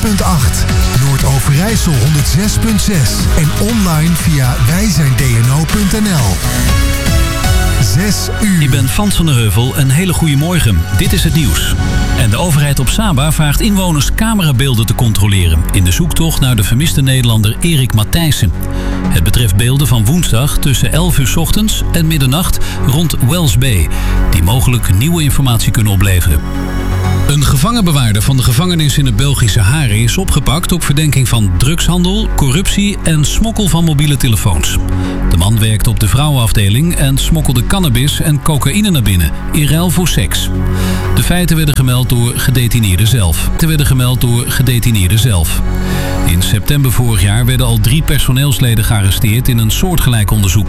Noord-Overijssel 106.6 en online via wijzijndno.nl. 6 uur. Ik ben Frans van der Heuvel. Een hele goede morgen. Dit is het nieuws. En de overheid op Saba vraagt inwoners camerabeelden te controleren in de zoektocht naar de vermiste Nederlander Erik Matthijssen. Het betreft beelden van woensdag tussen 11 uur 's ochtends en middernacht rond Wells Bay, die mogelijk nieuwe informatie kunnen opleveren. Een gevangenbewaarder van de gevangenis in het Belgische Haren is opgepakt op verdenking van drugshandel, corruptie en smokkel van mobiele telefoons. De man werkte op de vrouwenafdeling en smokkelde cannabis en cocaïne naar binnen, in ruil voor seks. De feiten werden gemeld door gedetineerden zelf. In september vorig jaar werden al 3 personeelsleden gearresteerd in een soortgelijk onderzoek.